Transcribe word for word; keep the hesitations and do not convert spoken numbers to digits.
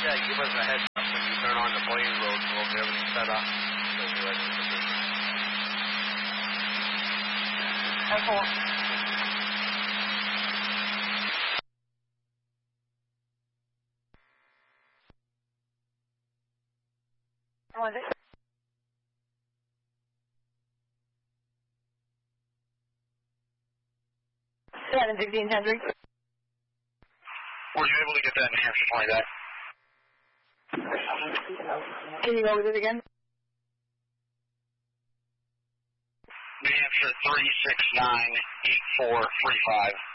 Yeah, give us a heads up when you turn on the plane road. We'll be able to set up. So we're ready for business. Okay. Was it? Seven sixteen hundred. Were you able to get that New Hampshire twenty back? Can you go with it again? New Hampshire three six nine eight four three five.